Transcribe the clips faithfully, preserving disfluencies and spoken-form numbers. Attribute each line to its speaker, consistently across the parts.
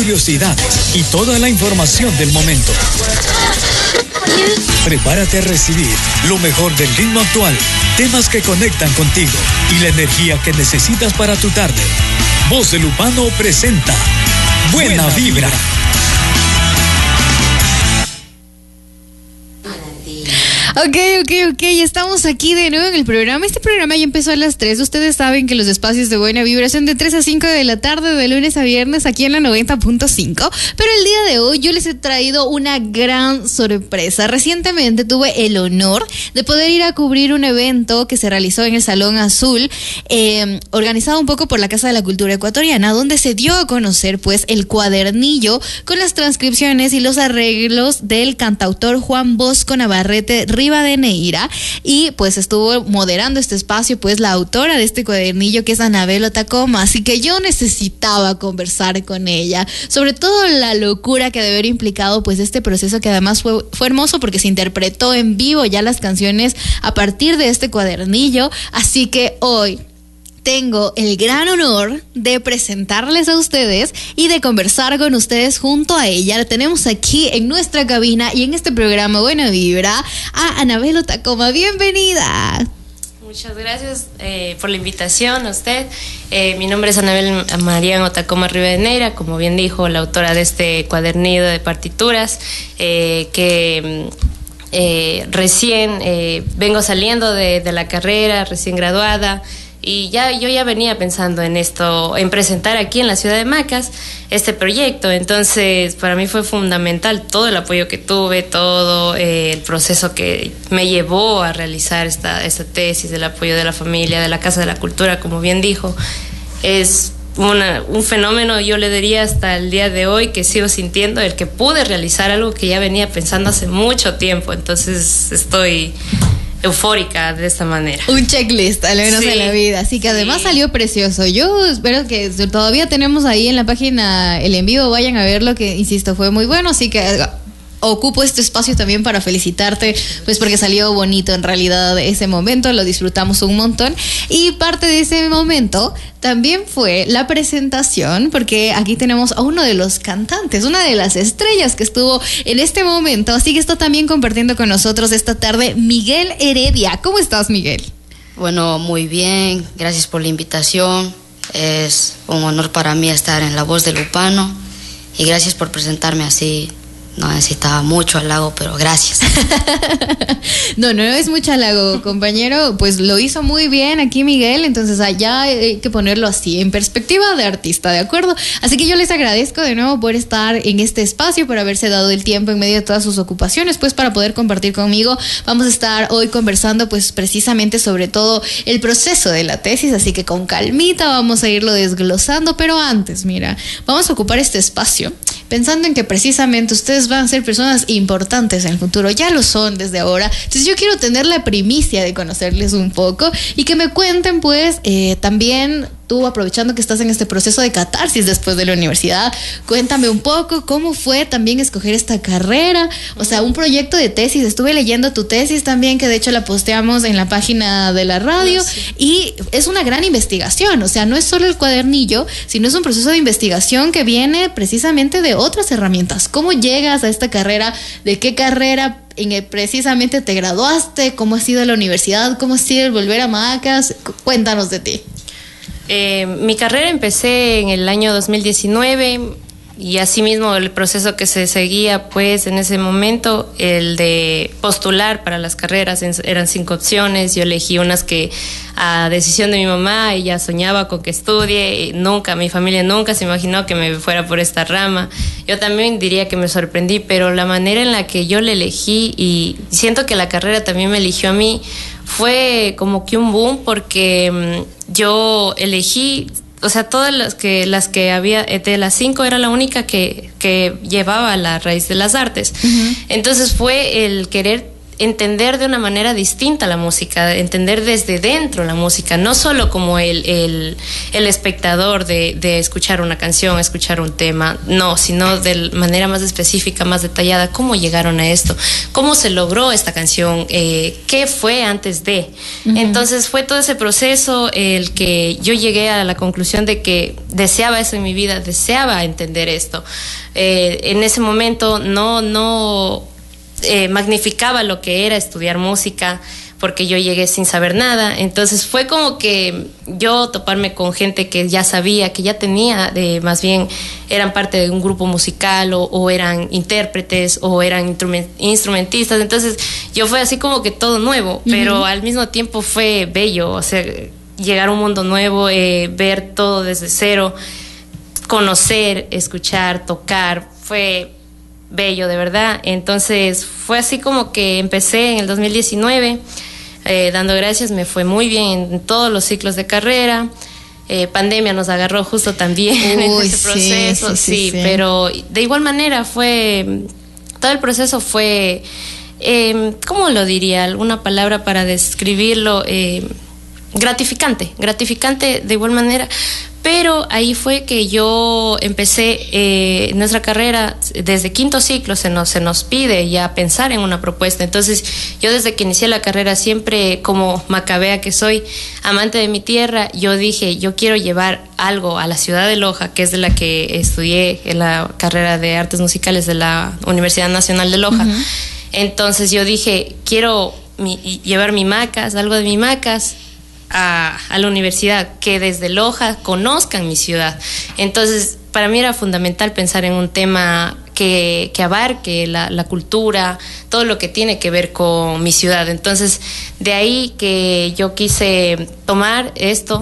Speaker 1: curiosidades y toda la información del momento. Prepárate a recibir lo mejor del ritmo actual, temas que conectan contigo y la energía que necesitas para tu tarde. Voz de Lupano presenta Buena, Buena Vibra.
Speaker 2: Ok, ok, ok, estamos aquí de nuevo en el programa. Este programa ya empezó a las tres. Ustedes saben que los espacios de Buena Vibra son de tres a cinco de la tarde, de lunes a viernes, aquí en la noventa punto cinco. Pero el día de hoy yo les he traído una gran sorpresa. Recientemente tuve el honor de poder ir a cubrir un evento que se realizó en el Salón Azul, eh, organizado un poco por la Casa de la Cultura Ecuatoriana, donde se dio a conocer pues el cuadernillo con las transcripciones y los arreglos del cantautor Juan Bosco Navarrete Rivadeneira, y pues estuvo moderando este espacio pues la autora de este cuadernillo, que es Anabel Otacoma. Así que yo necesitaba conversar con ella sobre todo la locura que debe haber implicado pues este proceso, que además fue, fue hermoso porque se interpretó en vivo ya las canciones a partir de este cuadernillo. Así que hoy tengo el gran honor de presentarles a ustedes y de conversar con ustedes junto a ella. La tenemos aquí en nuestra cabina y en este programa Buena Vibra a Anabel Otacoma. ¡Bienvenida!
Speaker 3: Muchas gracias eh, por la invitación a usted. Eh, mi nombre es Anabel María Otacoma Rivadeneira, como bien dijo, la autora de este cuadernillo de partituras, eh, que eh, recién eh, vengo saliendo de, de la carrera, recién graduada. Y ya yo ya venía pensando en esto, en presentar aquí en la ciudad de Macas este proyecto. Entonces, para mí fue fundamental todo el apoyo que tuve, todo eh, el proceso que me llevó a realizar esta, esta tesis, el apoyo de la familia, de la Casa de la Cultura, como bien dijo. Es una, un fenómeno, yo le diría hasta el día de hoy, que sigo sintiendo el que pude realizar algo que ya venía pensando hace mucho tiempo. Entonces, estoy eufórica de esta manera.
Speaker 2: Un checklist, al menos sí, en la vida. Así que además sí, salió precioso. Yo espero que todavía tenemos ahí en la página el en vivo, vayan a verlo, que insisto, fue muy bueno. Así que ocupo este espacio también para felicitarte, pues porque salió bonito en realidad ese momento, lo disfrutamos un montón. Y parte de ese momento también fue la presentación, porque aquí tenemos a uno de los cantantes, una de las estrellas que estuvo en este momento, así que está también compartiendo con nosotros esta tarde Miguel Heredia. ¿Cómo estás, Miguel?
Speaker 4: Bueno, muy bien, gracias por la invitación. Es un honor para mí estar en La Voz de Lupano y gracias por presentarme así. No necesitaba mucho halago, pero gracias.
Speaker 2: No, no es mucho halago, compañero. Pues lo hizo muy bien aquí Miguel. Entonces allá hay que ponerlo así, en perspectiva de artista, ¿de acuerdo? Así que yo les agradezco de nuevo por estar en este espacio, por haberse dado el tiempo en medio de todas sus ocupaciones, pues para poder compartir conmigo. Vamos a estar hoy conversando pues precisamente sobre todo el proceso de la tesis, así que con calmita vamos a irlo desglosando. Pero antes, mira, vamos a ocupar este espacio pensando en que precisamente ustedes van a ser personas importantes en el futuro, ya lo son desde ahora. Entonces yo quiero tener la primicia de conocerles un poco y que me cuenten pues eh, también tú, aprovechando que estás en este proceso de catarsis después de la universidad, cuéntame un poco cómo fue también escoger esta carrera, o sea, un proyecto de tesis. Estuve leyendo tu tesis también, que de hecho la posteamos en la página de la radio, sí, y es una gran investigación, o sea, no es solo el cuadernillo, sino es un proceso de investigación que viene precisamente de otras herramientas. ¿Cómo llegas a esta carrera? ¿De qué carrera en el, precisamente te graduaste? ¿Cómo ha sido la universidad? ¿Cómo ha sido el volver a Macas? Cuéntanos de ti.
Speaker 3: Eh, mi carrera empecé en el año dos mil diecinueve y asimismo el proceso que se seguía pues en ese momento, el de postular para las carreras, eran cinco opciones. Yo elegí unas que a decisión de mi mamá, ella soñaba con que estudie, y nunca, mi familia nunca se imaginó que me fuera por esta rama. Yo también diría que me sorprendí, pero la manera en la que yo le elegí, y siento que la carrera también me eligió a mí, fue como que un boom, porque um, yo elegí, o sea, todas las que las que había, de las cinco era la única que, que llevaba la raíz de las artes. Uh-huh. Entonces fue el querer entender de una manera distinta la música, entender desde dentro la música, no solo como el, el, el espectador de, de escuchar una canción, escuchar un tema, no, sino de manera más específica, más detallada, cómo llegaron a esto, cómo se logró esta canción, eh, qué fue antes de. Uh-huh. Entonces fue todo ese proceso el que yo llegué a la conclusión de que deseaba eso en mi vida, deseaba entender esto. Eh, en ese momento no, no eh, magnificaba lo que era estudiar música, porque yo llegué sin saber nada. Entonces fue como que yo toparme con gente que ya sabía, que ya tenía, eh, más bien eran parte de un grupo musical o, o eran intérpretes o eran instrumentistas. Entonces yo fue así como que todo nuevo, uh-huh. pero al mismo tiempo fue bello, o sea, llegar a un mundo nuevo, eh, ver todo desde cero, conocer, escuchar, tocar, fue bello, de verdad. Entonces fue así como que empecé en el dos mil diecinueve, eh, dando gracias, me fue muy bien en todos los ciclos de carrera. Eh, pandemia nos agarró justo también Uy, en ese proceso, sí, sí, sí, sí, pero de igual manera fue, todo el proceso fue, eh, ¿cómo lo diría? ¿Alguna palabra para describirlo? Eh, gratificante, gratificante de igual manera. Pero ahí fue que yo empecé eh, nuestra carrera, desde quinto ciclo se nos, se nos pide ya pensar en una propuesta. Entonces yo desde que inicié la carrera siempre, como macabea que soy, amante de mi tierra, yo dije, yo quiero llevar algo a la ciudad de Loja, que es de la que estudié en la carrera de artes musicales de la Universidad Nacional de Loja. Uh-huh. Entonces yo dije, quiero mi, llevar mi macas, algo de mi macas, A, a la universidad, que desde Loja conozcan mi ciudad. Entonces para mí era fundamental pensar en un tema que, que abarque la, la cultura, todo lo que tiene que ver con mi ciudad. Entonces de ahí que yo quise tomar esto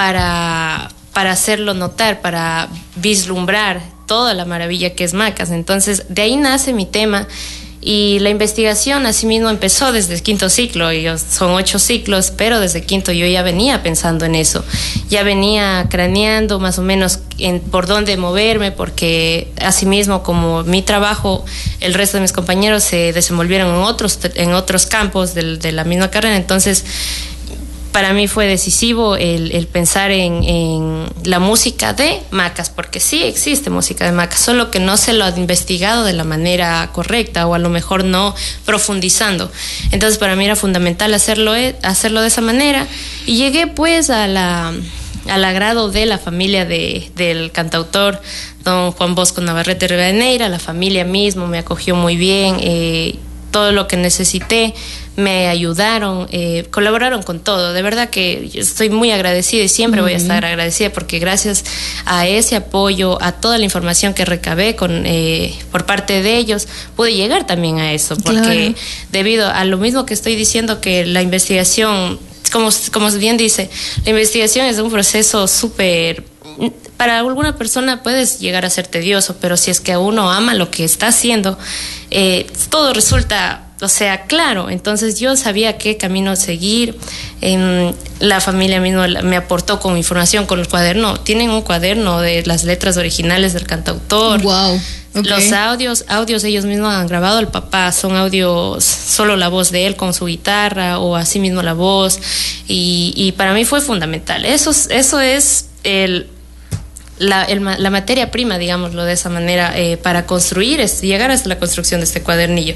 Speaker 3: para, para hacerlo notar, para vislumbrar toda la maravilla que es Macas. Entonces de ahí nace mi tema. Y la investigación asimismo empezó desde el quinto ciclo, y son ocho ciclos, pero desde quinto yo ya venía pensando en eso, ya venía craneando más o menos en por dónde moverme, porque asimismo como mi trabajo, el resto de mis compañeros se desenvolvieron en otros, en otros campos de, de la misma carrera. Entonces para mí fue decisivo el, el pensar en, en la música de Macas, porque sí existe música de Macas, solo que no se lo ha investigado de la manera correcta, o a lo mejor no profundizando. Entonces para mí era fundamental hacerlo, hacerlo de esa manera, y llegué pues a la, al agrado de la familia de, del cantautor don Juan Bosco Navarrete Rivadeneira. La familia mismo me acogió muy bien, eh, todo lo que necesité me ayudaron, eh, colaboraron con todo. De verdad que yo estoy muy agradecida y siempre uh-huh. voy a estar agradecida, porque gracias a ese apoyo, a toda la información que recabé con, eh, por parte de ellos, pude llegar también a eso, porque claro. debido a lo mismo que estoy diciendo, que la investigación, como, como bien dice, la investigación es un proceso súper... Para alguna persona puedes llegar a ser tedioso, pero si es que uno ama lo que está haciendo, eh, todo resulta... O sea, claro, entonces yo sabía qué camino seguir. Eh, la familia misma me aportó con información, con el cuaderno. Tienen un cuaderno de las letras originales del cantautor.
Speaker 2: Wow. Okay.
Speaker 3: Los audios, audios ellos mismos han grabado. El papá son audios, solo la voz de él con su guitarra, o así mismo la voz. Y, y para mí fue fundamental. Eso, eso es el... La, el, la materia prima, digámoslo de esa manera, eh, para construir, es, llegar hasta la construcción de este cuadernillo.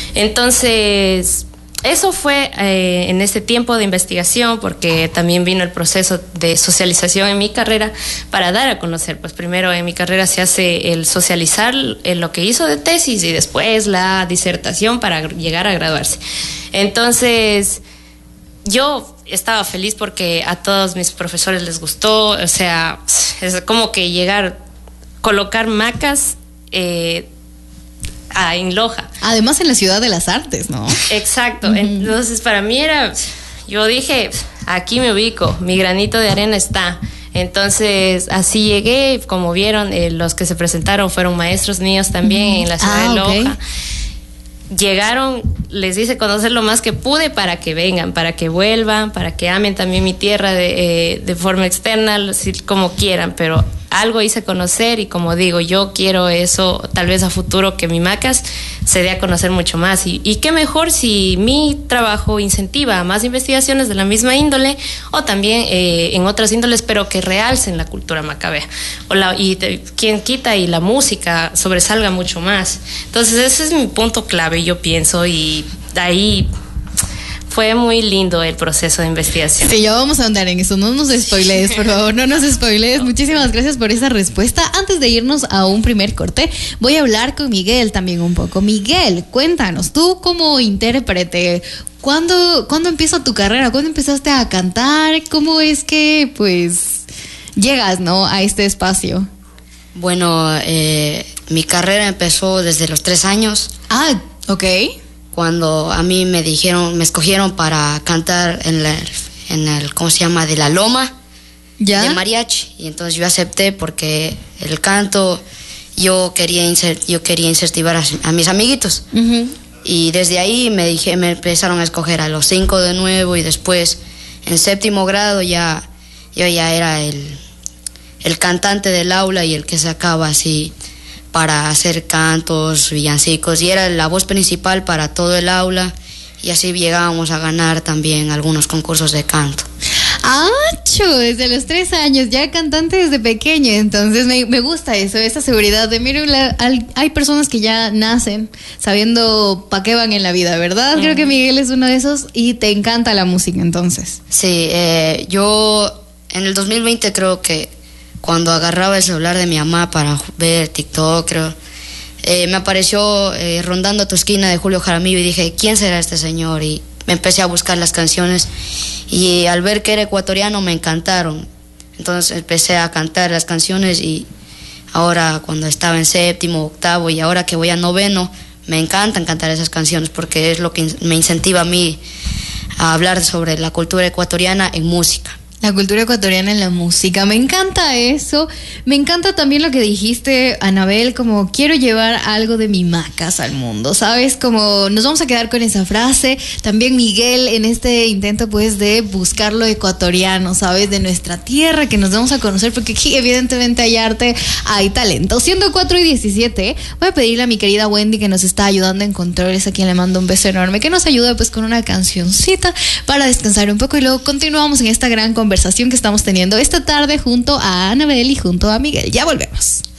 Speaker 3: Entonces, eso fue eh, en este tiempo de investigación, porque también vino el proceso de socialización en mi carrera para dar a conocer. Pues primero en mi carrera se hace el socializar el, lo que hizo de tesis, y después la disertación para llegar a graduarse. Entonces, yo estaba feliz porque a todos mis profesores les gustó. O sea, es como que llegar, colocar Macas eh, a, en Loja.
Speaker 2: Además en la ciudad de las artes, ¿no?
Speaker 3: Exacto. Uh-huh. Entonces para mí era, yo dije, aquí me ubico, mi granito de arena está. Entonces así llegué. Como vieron, eh, los que se presentaron fueron maestros míos también uh-huh. en la ciudad ah, de Loja. Okay. Llegaron, les hice conocer lo más que pude para que vengan, para que vuelvan, para que amen también mi tierra de, eh, de forma externa, como quieran, pero algo hice conocer y como digo, yo quiero eso, tal vez a futuro que mi Macas se dé a conocer mucho más. Y, y qué mejor si mi trabajo incentiva a más investigaciones de la misma índole o también eh, en otras índoles, pero que realcen la cultura macabea. O la, y te, quien quita y la música sobresalga mucho más. Entonces ese es mi punto clave, yo pienso, y de ahí fue muy lindo el proceso de investigación.
Speaker 2: Sí, ya vamos a andar en eso. No nos spoilees, por favor, no nos spoilees. Muchísimas gracias por esa respuesta. Antes de irnos a un primer corte, voy a hablar con Miguel también un poco. Miguel, cuéntanos, tú como intérprete, ¿cuándo, ¿cuándo empieza tu carrera? ¿Cuándo empezaste a cantar? ¿Cómo es que, pues, llegas, ¿no?, a este espacio?
Speaker 4: Bueno, eh, mi carrera empezó desde los tres años.
Speaker 2: Ah, ok.
Speaker 4: Cuando a mí me dijeron, me escogieron para cantar en, la, en el, ¿cómo se llama?, de la Loma,
Speaker 2: ¿ya?,
Speaker 4: de mariachi. Y entonces yo acepté porque el canto, yo quería, insert, yo quería incentivar a, a mis amiguitos.
Speaker 2: Uh-huh.
Speaker 4: Y desde ahí me dije, me empezaron a escoger a los cinco de nuevo, y después en séptimo grado ya, yo ya era el, el cantante del aula y el que sacaba así para hacer cantos, villancicos, y era la voz principal para todo el aula, y así llegábamos a ganar también algunos concursos de canto.
Speaker 2: ¡Acho! Desde los tres años, ya cantante desde pequeño. Entonces me, me gusta eso, esa seguridad de, miren, la, al, hay personas que ya nacen sabiendo para qué van en la vida, ¿verdad? Mm. Creo que Miguel es uno de esos, y te encanta la música, entonces.
Speaker 4: Sí, eh, yo en el dos mil veinte creo que cuando agarraba el celular de mi mamá para ver TikTok, creo, eh, me apareció eh, Rondando tu esquina de Julio Jaramillo, y dije, ¿quién será este señor? Y me empecé a buscar las canciones, y al ver que era ecuatoriano me encantaron. Entonces empecé a cantar las canciones, y ahora cuando estaba en séptimo, octavo, y ahora que voy a noveno, me encantan cantar esas canciones porque es lo que me incentiva a mí a hablar sobre la cultura ecuatoriana en música.
Speaker 2: La cultura ecuatoriana en la música, me encanta eso. Me encanta también lo que dijiste, Anabel, como quiero llevar algo de mi Macas al mundo, ¿sabes? Como nos vamos a quedar con esa frase. También Miguel en este intento pues de buscar lo ecuatoriano, ¿sabes? De nuestra tierra, que nos vamos a conocer, porque aquí evidentemente hay arte, hay talento. Siendo cuatro y diecisiete, voy a pedirle a mi querida Wendy, que nos está ayudando en controles, a quien le mando un beso enorme, que nos ayude pues con una cancioncita para descansar un poco, y luego continuamos en esta gran conversación que estamos teniendo esta tarde junto a Anabel y junto a Miguel. Ya volvemos.